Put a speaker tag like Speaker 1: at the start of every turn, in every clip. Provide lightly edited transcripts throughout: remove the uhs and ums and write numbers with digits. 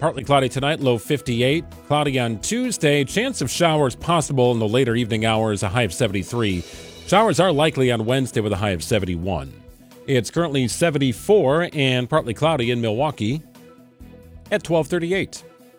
Speaker 1: Partly cloudy tonight, low 58. Cloudy on Tuesday. Chance of showers possible in the later evening hours, a high of 73. Showers are likely on Wednesday with a high of 71. It's currently 74 and partly cloudy in Milwaukee at 12:38.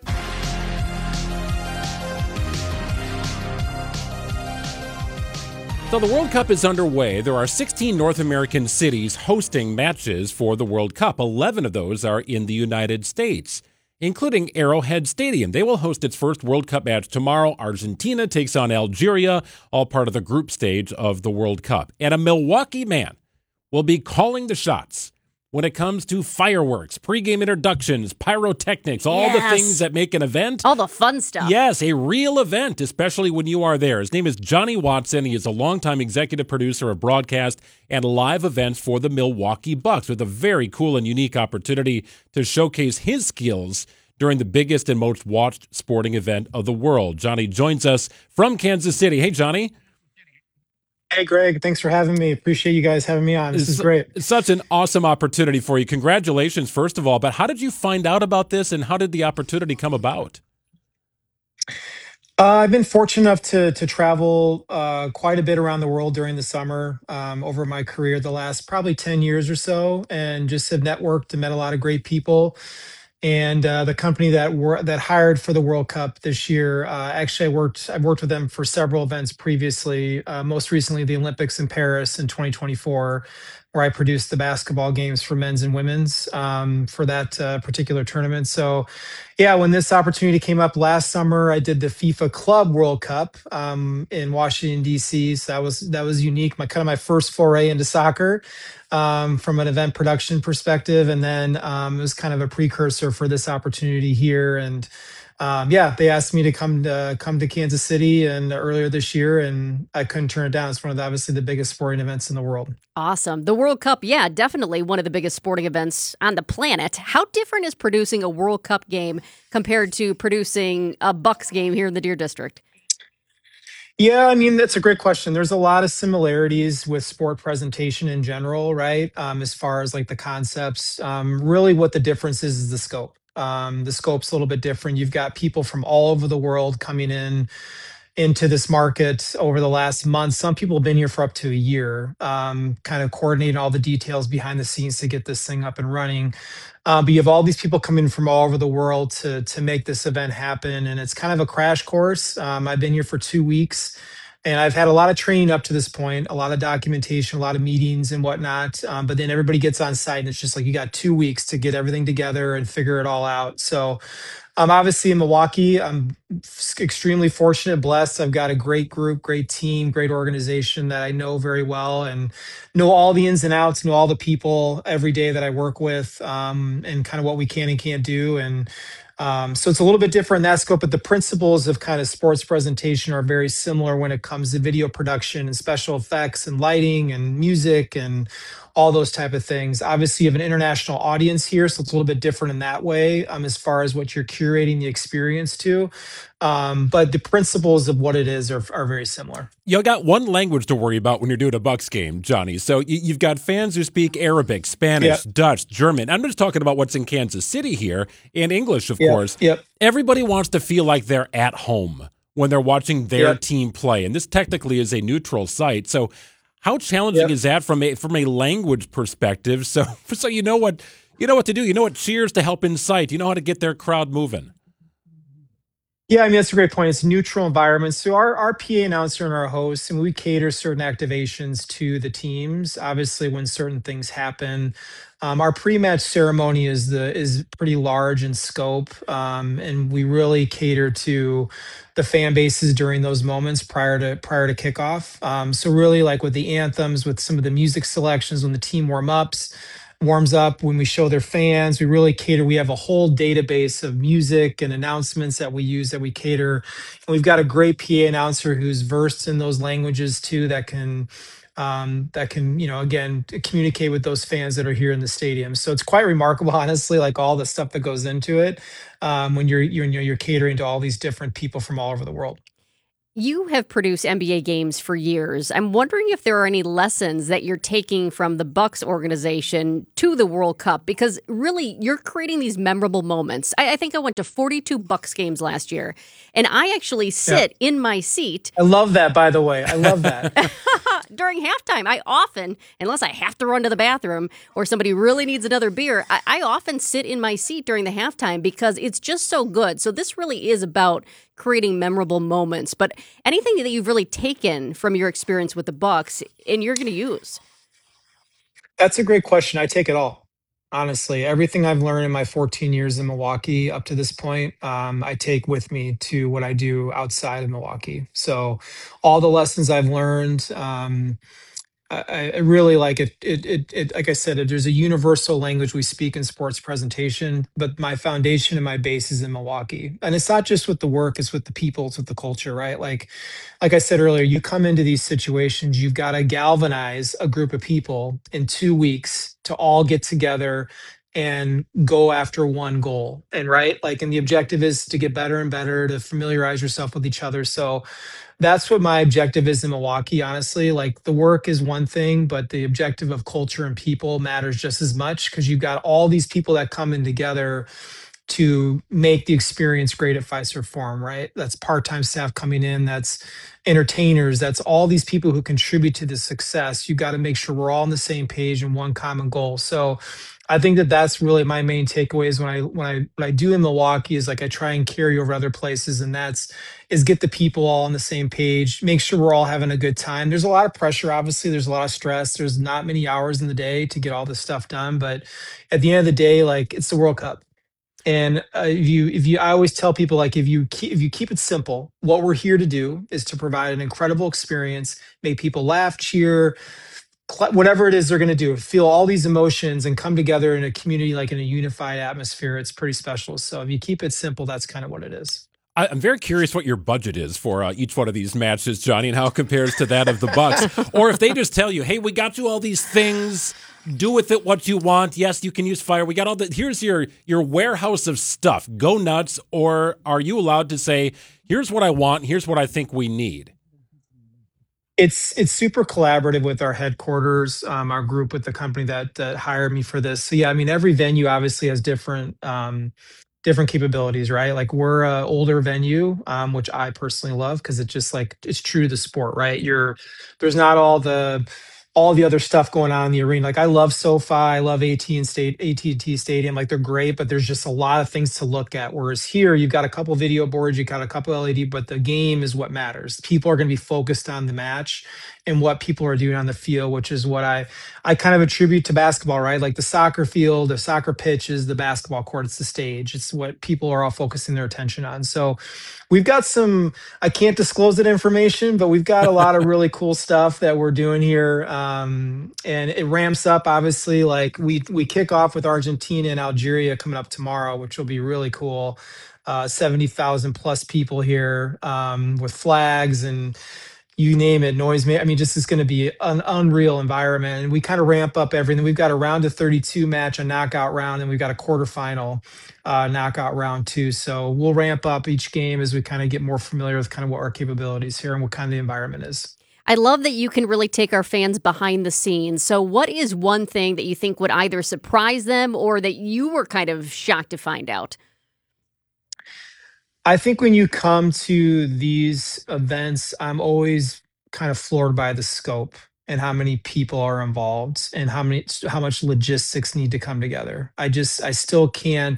Speaker 1: So the World Cup is underway. There are 16 North American cities hosting matches for the World Cup. 11 of those are in the United States, including Arrowhead Stadium. They will host its first World Cup match tomorrow. Argentina takes on Algeria, all part of the group stage of the World Cup. And a Milwaukee man will be calling the shots when it comes to fireworks, pregame introductions, pyrotechnics, all the things that make an event.
Speaker 2: All the fun stuff.
Speaker 1: Yes, a real event, especially when you are there. His name is Johnny Watson. He is a longtime executive producer of broadcast and live events for the Milwaukee Bucks, with a very cool and unique opportunity to showcase his skills during the biggest and most watched sporting event of the world. Johnny joins us from Kansas City. Hey, Johnny.
Speaker 3: Hey, Greg. Thanks for having me. Appreciate you guys having me on. This is great.
Speaker 1: It's such an awesome opportunity for you. Congratulations, first of all. But how did you find out about this, and how did the opportunity come about?
Speaker 3: I've been fortunate enough to travel quite a bit around the world during the summer over my career, the last probably 10 years or so, and just have networked and met a lot of great people. And the company that hired for the World Cup this year, actually, I've worked with them for several events previously. Most recently, the Olympics in Paris in 2024, where I produced the basketball games for men's and women's for that particular tournament. So, yeah, when this opportunity came up last summer, I did the FIFA Club World Cup in Washington D.C. So that was unique. My first foray into soccer from an event production perspective, and then it was kind of a precursor for this opportunity here. And they asked me to come to Kansas City and earlier this year, and I couldn't turn it down. It's one of obviously the biggest sporting events in the world.
Speaker 2: Awesome. The World Cup, yeah, definitely one of the biggest sporting events on the planet. How different is producing a World Cup game compared to producing a Bucks game here in the Deer District?
Speaker 3: Yeah, I mean, that's a great question. There's a lot of similarities with sport presentation in general, right? As far as like the concepts, really what the difference is the scope. The scope's a little bit different. You've got people from all over the world coming into this market over the last month. Some people have been here for up to a year, kind of coordinating all the details behind the scenes to get this thing up and running. But you have all these people coming from all over the world to make this event happen, and it's kind of a crash course. I've been here for 2 weeks, and I've had a lot of training up to this point, a lot of documentation, a lot of meetings and whatnot. But then everybody gets on site, and it's just like you got 2 weeks to get everything together and figure it all out. So I'm obviously in Milwaukee. I'm extremely fortunate, blessed. I've got a great group, great team, great organization that I know very well and know all the ins and outs, know all the people every day that I work with, and kind of what we can and can't do. And so it's a little bit different in that scope, but the principles of kind of sports presentation are very similar when it comes to video production and special effects and lighting and music and all those type of things. Obviously, you have an international audience here, so it's a little bit different in that way as far as what you're curating the experience to. But the principles of what it is are very similar.
Speaker 1: You got one language to worry about when you're doing a Bucks game, Johnny. So you've got fans who speak Arabic, Spanish, Dutch, German. I'm just talking about what's in Kansas City here, and English, of course. Everybody wants to feel like they're at home when they're watching their team play, and this technically is a neutral site. So how challenging is that from a language perspective? So you know what to do. You know what cheers to help incite. You know how to get their crowd moving.
Speaker 3: Yeah, I mean, that's a great point. It's a neutral environment. So our PA announcer and our hosts, and we cater certain activations to the teams. Obviously, when certain things happen, our pre-match ceremony is pretty large in scope, and we really cater to the fan bases during those moments prior to kickoff. So really, like with the anthems, with some of the music selections, when the team warms up, when we show their fans, we really cater. We have a whole database of music and announcements that we use, that we cater. And we've got a great PA announcer who's versed in those languages too, that can again communicate with those fans that are here in the stadium. So it's quite remarkable, honestly, like all the stuff that goes into it when you're catering to all these different people from all over the world.
Speaker 2: You have produced NBA games for years. I'm wondering if there are any lessons that you're taking from the Bucks organization to the World Cup, because really you're creating these memorable moments. I think I went to 42 Bucks games last year, and I actually sit in my seat.
Speaker 3: I love that, by the way. I love that.
Speaker 2: During halftime, I often, unless I have to run to the bathroom or somebody really needs another beer, I often sit in my seat during the halftime because it's just so good. So this really is about creating memorable moments. But anything that you've really taken from your experience with the Bucks and you're going to use?
Speaker 3: That's a great question. I take it all. Honestly, everything I've learned in my 14 years in Milwaukee up to this point, I take with me to what I do outside of Milwaukee. So, all the lessons I've learned, I really like it. Like I said, there's a universal language we speak in sports presentation, but my foundation and my base is in Milwaukee. And it's not just with the work; it's with the people, it's with the culture, right? Like I said earlier, you come into these situations, you've got to galvanize a group of people in 2 weeks to all get together and go after one goal. And right, like, and the objective is to get better and better, to familiarize yourself with each other. So that's what my objective is in Milwaukee, honestly. Like, the work is one thing, but the objective of culture and people matters just as much, because you've got all these people that come in together to make the experience great at Fiserv Forum, right? That's part-time staff coming in, that's entertainers, that's all these people who contribute to the success. You got to make sure we're all on the same page and one common goal. So I think that that's really my main takeaways when I do in Milwaukee, is like I try and carry over other places, and that's is get the people all on the same page, make sure we're all having a good time. There's a lot of pressure, obviously. There's a lot of stress. There's not many hours in the day to get all this stuff done, but at the end of the day, like, it's the World Cup. And I always tell people, like, if you keep it simple, what we're here to do is to provide an incredible experience, make people laugh, cheer, whatever it is they're going to do, feel all these emotions and come together in a community, like in a unified atmosphere. It's pretty special. So if you keep it simple, that's kind of what it is.
Speaker 1: I'm very curious what your budget is for each one of these matches, Johnny, and how it compares to that of the Bucks. Or if they just tell you, hey, we got you all these things, do with it what you want. Yes, you can use fire. We got all the, here's your warehouse of stuff. Go nuts. Or are you allowed to say, here's what I want, here's what I think we need?
Speaker 3: It's super collaborative with our headquarters, our group, with the company that hired me for this. So yeah, I mean, every venue obviously has different capabilities, right? Like, we're a older venue, which I personally love, because it just, like, it's true to the sport, right? There's not all the other stuff going on in the arena. Like, I love SoFi, I love AT&T Stadium. Like, they're great, but there's just a lot of things to look at. Whereas here, you've got a couple video boards, you've got a couple LED, but the game is what matters. People are going to be focused on the match and what people are doing on the field, which is what I kind of attribute to basketball, right? Like, the soccer field, the soccer pitch is the basketball court, it's the stage. It's what people are all focusing their attention on. So we've got some, I can't disclose that information, but we've got a lot of really cool stuff that we're doing here. And it ramps up, obviously. Like, we kick off with Argentina and Algeria coming up tomorrow, which will be really cool. 70,000 plus people here, with flags and you name it, noise. I mean, just, it's going to be an unreal environment. And we kind of ramp up everything. We've got a round of 32 match, a knockout round, and we've got a quarterfinal knockout round too. So we'll ramp up each game as we kind of get more familiar with kind of what our capabilities here and what kind of the environment is.
Speaker 2: I love that you can really take our fans behind the scenes. So what is one thing that you think would either surprise them or that you were kind of shocked to find out?
Speaker 3: I think when you come to these events, I'm always kind of floored by the scope and how many people are involved and how much logistics need to come together. I still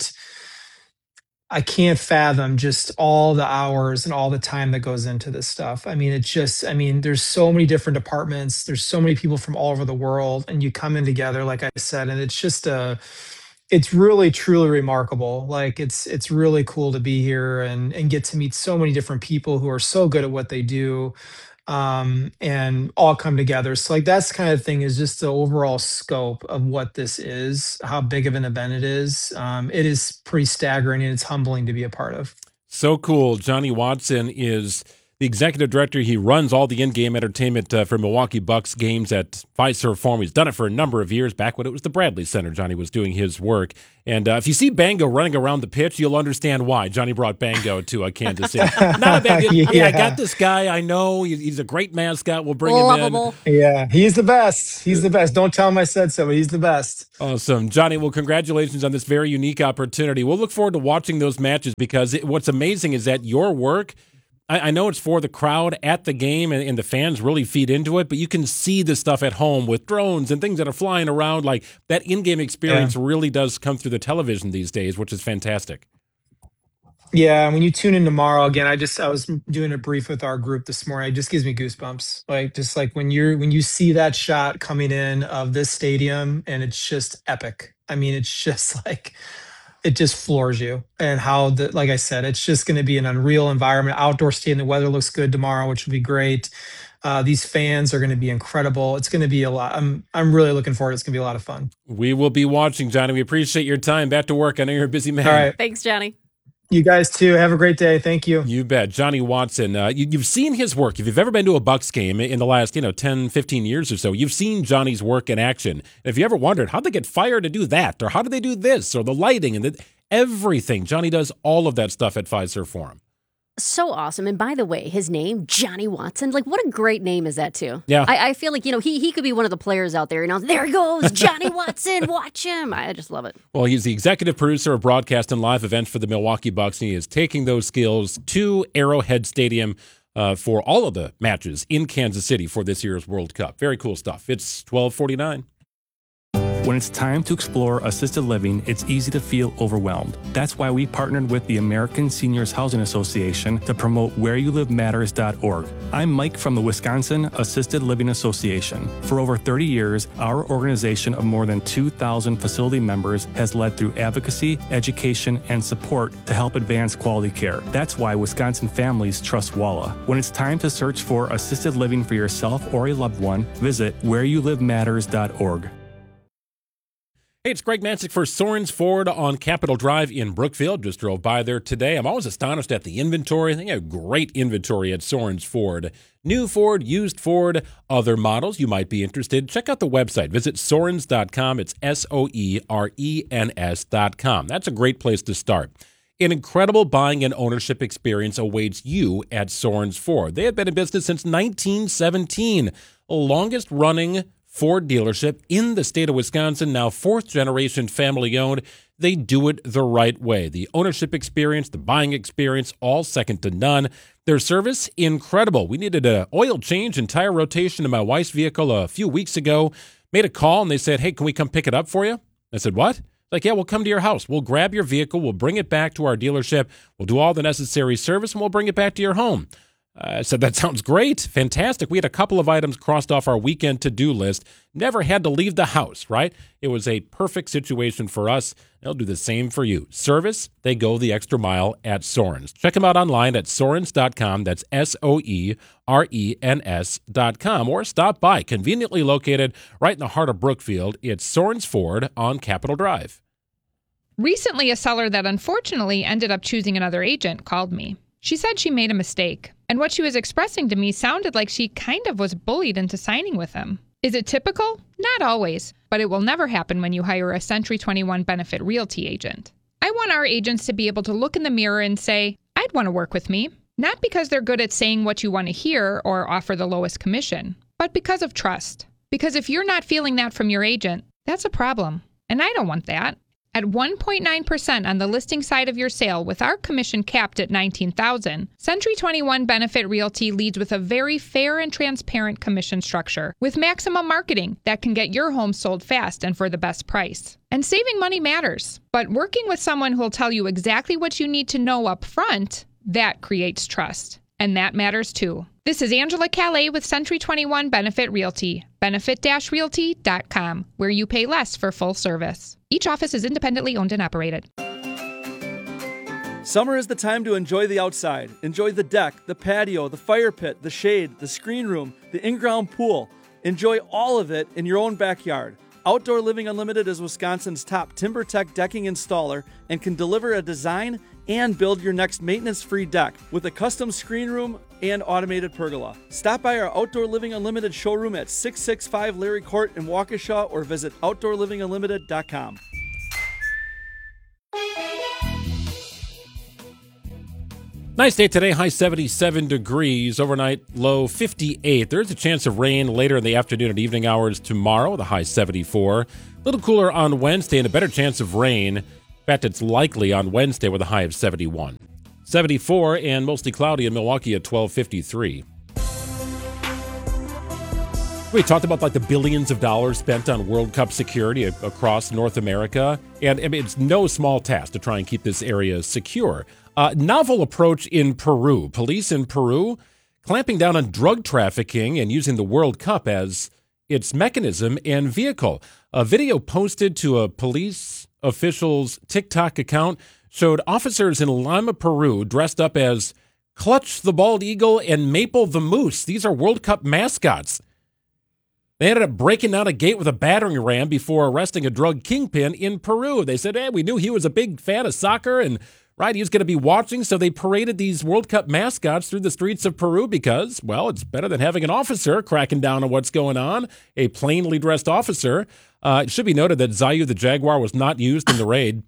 Speaker 3: can't fathom just all the hours and all the time that goes into this stuff. I mean, I mean, there's so many different departments, there's so many people from all over the world, and you come in together, like I said, and it's really truly remarkable. Like, it's really cool to be here and get to meet so many different people who are so good at what they do, and all come together. So, like, that's the kind of thing, is just the overall scope of what this is, how big of an event it is. It is pretty staggering, and it's humbling to be a part of.
Speaker 1: So cool. Johnny Watson is the executive director. He runs all the in-game entertainment for Milwaukee Bucks games at Fiserv Forum. He's done it for a number of years. Back when it was the Bradley Center, Johnny was doing his work. And if you see Bango running around the pitch, you'll understand why Johnny brought Bango to Kansas City. Not a bad deal. Yeah, I got this guy. I know he's a great mascot. We'll bring him in.
Speaker 3: Yeah, he's the best. He's the best. Don't tell him I said so, but he's the best.
Speaker 1: Awesome. Johnny, well, congratulations on this very unique opportunity. We'll look forward to watching those matches because what's amazing is that your work, I know it's for the crowd at the game and the fans really feed into it, but you can see this stuff at home with drones and things that are flying around. Like that in-game experience really does come through the television these days, which is fantastic.
Speaker 3: Yeah, when you tune in tomorrow again, I was doing a brief with our group this morning. It just gives me goosebumps. Like when you see that shot coming in of this stadium, and it's just epic. I mean, it's just like it just floors you. And like I said, it's just going to be an unreal environment. Outdoor stadium, the weather looks good tomorrow, which will be great. These fans are going to be incredible. It's going to be a lot. I'm really looking forward. It's going to be a lot of fun.
Speaker 1: We will be watching, Johnny. We appreciate your time. Back to work. I know you're a busy man.
Speaker 3: All right.
Speaker 2: Thanks, Johnny.
Speaker 3: You guys too. Have a great day. Thank you.
Speaker 1: You bet. Johnny Watson, you've seen his work. If you've ever been to a Bucks game in the last 10, 15 years or so, you've seen Johnny's work in action. And if you ever wondered, how'd they get fired to do that? Or how do they do this? Or the lighting and everything. Johnny does all of that stuff at Fiserv Forum.
Speaker 2: So awesome. And by the way, his name, Johnny Watson, like what a great name is that too?
Speaker 1: Yeah.
Speaker 2: I feel like, he could be one of the players out there. There he goes, Johnny Watson, watch him. I just love it.
Speaker 1: Well, he's the executive producer of broadcast and live events for the Milwaukee Bucks, and he is taking those skills to Arrowhead Stadium for all of the matches in Kansas City for this year's World Cup. Very cool stuff. It's 12:49.
Speaker 4: When it's time to explore assisted living, it's easy to feel overwhelmed. That's why we partnered with the American Seniors Housing Association to promote whereyouLiveMatters.org. I'm Mike from the Wisconsin Assisted Living Association. For over 30 years, our organization of more than 2,000 facility members has led through advocacy, education, and support to help advance quality care. That's why Wisconsin families trust WALA. When it's time to search for assisted living for yourself or a loved one, visit whereyouLiveMatters.org.
Speaker 1: Hey, it's Greg Mancik for Sorens Ford on Capitol Drive in Brookfield. Just drove by there today. I'm always astonished at the inventory. I think I have great inventory at Sorens Ford. New Ford, used Ford, other models you might be interested. Check out the website. Visit Sorens.com. It's SOERENS.com. That's a great place to start. An incredible buying and ownership experience awaits you at Sorens Ford. They have been in business since 1917, the longest running Ford dealership in the state of Wisconsin, now fourth-generation family-owned. They do it the right way. The ownership experience, the buying experience, all second to none. Their service, incredible. We needed an oil change and tire rotation in my wife's vehicle a few weeks ago. Made a call, and they said, hey, can we come pick it up for you? I said, what? Like, yeah, we'll come to your house. We'll grab your vehicle. We'll bring it back to our dealership. We'll do all the necessary service, and we'll bring it back to your home. I said, that sounds great. Fantastic. We had a couple of items crossed off our weekend to-do list. Never had to leave the house, right? It was a perfect situation for us. They'll do the same for you. Service, they go the extra mile at Sorens. Check them out online at Sorens.com. That's SOERENS.com. Or stop by, conveniently located right in the heart of Brookfield. It's Sorens Ford on Capitol Drive.
Speaker 5: Recently, a seller that unfortunately ended up choosing another agent called me. She said she made a mistake, and what she was expressing to me sounded like she kind of was bullied into signing with him. Is it typical? Not always, but it will never happen when you hire a Century 21 Benefit Realty agent. I want our agents to be able to look in the mirror and say, I'd want to work with me, not because they're good at saying what you want to hear or offer the lowest commission, but because of trust. Because if you're not feeling that from your agent, that's a problem, and I don't want that. At 1.9% on the listing side of your sale with our commission capped at $19,000, Century 21 Benefit Realty leads with a very fair and transparent commission structure with maximum marketing that can get your home sold fast and for the best price. And saving money matters, but working with someone who will tell you exactly what you need to know up front, that creates trust. And that matters too. This is Angela Calais with Century 21 Benefit Realty, benefit-realty.com, where you pay less for full service. Each office is independently owned and operated.
Speaker 6: Summer is the time to enjoy the outside. Enjoy the deck, the patio, the fire pit, the shade, the screen room, the in-ground pool. Enjoy all of it in your own backyard. Outdoor Living Unlimited is Wisconsin's top TimberTech decking installer and can deliver a design and build your next maintenance-free deck. With a custom screen room, and automated pergola. Stop by our Outdoor Living Unlimited showroom at 665 Larry Court in Waukesha or visit OutdoorLivingUnlimited.com.
Speaker 1: Nice day today, high 77 degrees, overnight low 58. There's a chance of rain later in the afternoon and evening hours tomorrow, the high 74. A little cooler on Wednesday and a better chance of rain. In fact, it's likely on Wednesday with a high of 71. 74 and mostly cloudy in Milwaukee at 12:53. We talked about like the billions of dollars spent on World Cup security across North America. And I mean, it's no small task to try and keep this area secure. Novel approach in Peru. Police in Peru clamping down on drug trafficking and using the World Cup as its mechanism and vehicle. A video posted to a police official's TikTok account showed officers in Lima, Peru, dressed up as Clutch the Bald Eagle and Maple the Moose. These are World Cup mascots. They ended up breaking down a gate with a battering ram before arresting a drug kingpin in Peru. They said, hey, we knew he was a big fan of soccer and right, he was going to be watching, so they paraded these World Cup mascots through the streets of Peru because, well, it's better than having an officer cracking down on what's going on, a plainly dressed officer. It should be noted that Zayu the Jaguar was not used in the raid.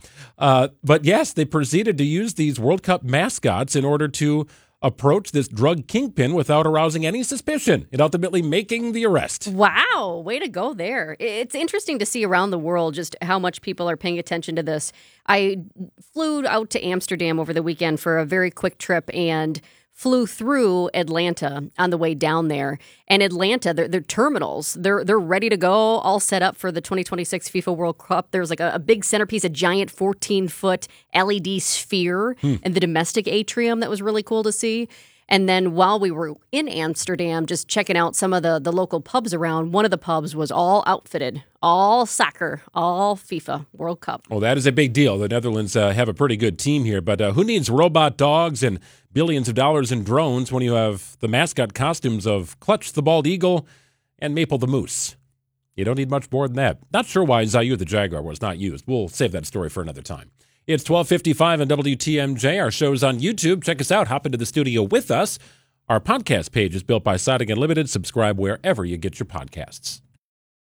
Speaker 1: But yes, they proceeded to use these World Cup mascots in order to approach this drug kingpin without arousing any suspicion and ultimately making the arrest.
Speaker 2: Wow, way to go there. It's interesting to see around the world just how much people are paying attention to this. I flew out to Amsterdam over the weekend for a very quick trip and flew through Atlanta on the way down there. And Atlanta, their terminals, they're ready to go, all set up for the 2026 FIFA World Cup. There's like a big centerpiece, a giant 14-foot LED sphere in the domestic atrium that was really cool to see. And then while we were in Amsterdam, just checking out some of the local pubs around, one of the pubs was all outfitted, all soccer, all FIFA World Cup.
Speaker 1: Well, that is a big deal. The Netherlands have a pretty good team here, but who needs robot dogs and billions of dollars in drones when you have the mascot costumes of Clutch the Bald Eagle and Maple the Moose? You don't need much more than that. Not sure why Zayu the Jaguar was not used. We'll save that story for another time. It's 12:55 on WTMJ. Our show's on YouTube. Check us out. Hop into the studio with us. Our podcast page is built by Siding Unlimited. Subscribe wherever you get your podcasts.